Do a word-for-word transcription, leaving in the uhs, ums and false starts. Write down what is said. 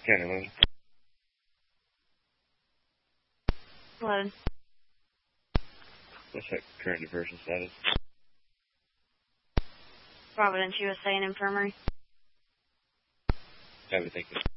County eleven. Load. What's that current diversion status? Providence U S A and Infirmary. Copy, thank you.